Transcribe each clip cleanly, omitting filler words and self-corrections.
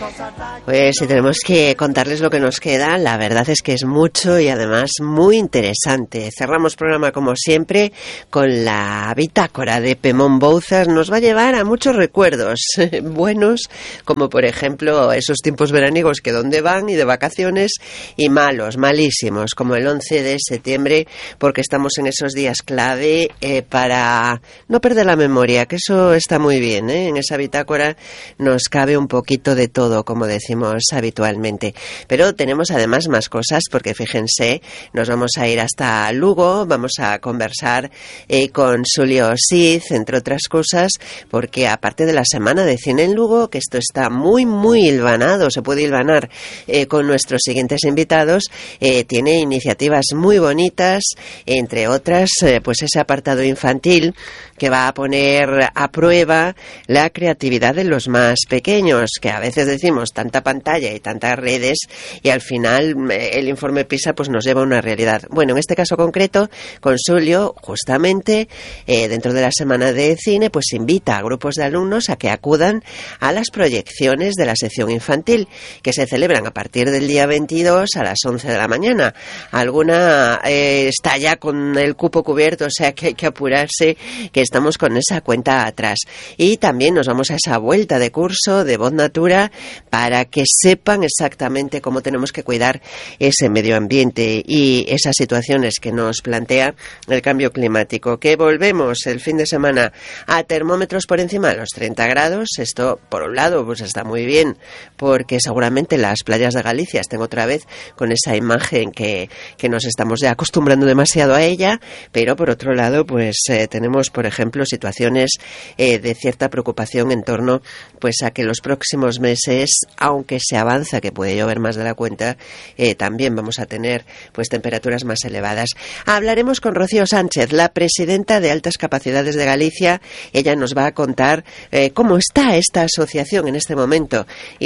Pues si tenemos que contarles lo que nos queda, la verdad es que es mucho y además muy interesante. Cerramos programa como siempre con la bitácora de Pemón Bouzas. Nos va a llevar a muchos recuerdos buenos, como por ejemplo esos tiempos veraniegos que dónde van y de vacaciones, y malos, malísimos, como el 11 de septiembre, porque estamos en esos días clave para no perder la memoria, que eso está muy bien, ¿eh? En esa bitácora nos cabe un poquito de todo, como decimos habitualmente. Pero tenemos además más cosas, porque fíjense, nos vamos a ir hasta Lugo, vamos a conversar con Xulio Siz, entre otras cosas, porque aparte de la semana de cine en Lugo, que esto está muy, muy hilvanado, se puede hilvanar con nuestros siguientes invitados, tiene iniciativas muy bonitas, entre otras, pues ese apartado infantil que va a poner a prueba la creatividad de los más pequeños, que a veces decimos tanta pantalla y tantas redes y al final el informe PISA pues nos lleva a una realidad. Bueno, en este caso concreto, con Xulio, justamente dentro de la semana de cine, pues invita a grupos de alumnos a que acudan a las proyecciones de la sección infantil, que se celebran a partir del día 22 a las 11 de la mañana. Alguna está ya con el cupo cubierto, o sea que hay que apurarse, que estamos con esa cuenta atrás. Y también nos vamos a esa vuelta de curso de Voz Natura para que sepan exactamente cómo tenemos que cuidar ese medio ambiente y esas situaciones que nos plantea el cambio climático. Que volvemos el fin de semana a termómetros por encima de los 30 grados. Esto, por un lado, pues está muy bien, porque seguramente las playas de Galicia estén otra vez con esa imagen que nos estamos ya acostumbrando demasiado a ella, pero por otro lado, pues tenemos, por ejemplo, situaciones de cierta preocupación en torno pues a que los próximos meses, aunque se avanza que puede llover más de la cuenta, también vamos a tener pues temperaturas más elevadas. Hablaremos con Rocío Sánchez, la presidenta de Altas Capacidades de Galicia. Ella nos va a contar cómo está esta asociación en este momento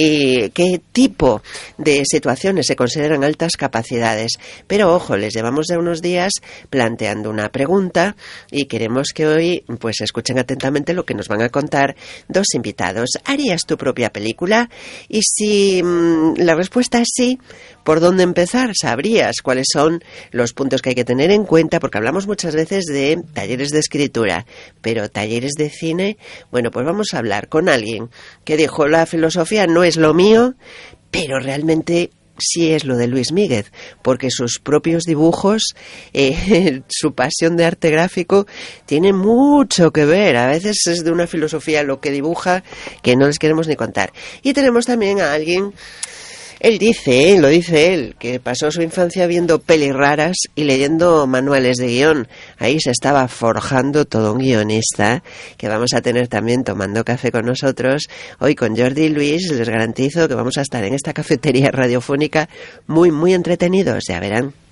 y qué tipo de situaciones se consideran altas capacidades. Pero ojo, les llevamos ya unos días planteando una pregunta y queremos que hoy pues escuchen atentamente lo que nos van a contar dos invitados. ¿Harías tu propia película? Y si la respuesta es sí, ¿por dónde empezar? ¿Sabrías cuáles son los puntos que hay que tener en cuenta? Porque hablamos muchas veces de talleres de escritura, pero talleres de cine, bueno, pues vamos a hablar con alguien que dijo: la filosofía no es lo mío, pero realmente sí es lo de Luis Míguez, porque sus propios dibujos, su pasión de arte gráfico tiene mucho que ver. A veces es de una filosofía lo que dibuja que no les queremos ni contar. Y tenemos también a alguien, él dice, lo dice él, que pasó su infancia viendo pelis raras y leyendo manuales de guión. Ahí se estaba forjando todo un guionista, que vamos a tener también tomando café con nosotros. Hoy con Jordi y Luis les garantizo que vamos a estar en esta cafetería radiofónica muy, muy entretenidos, ya verán.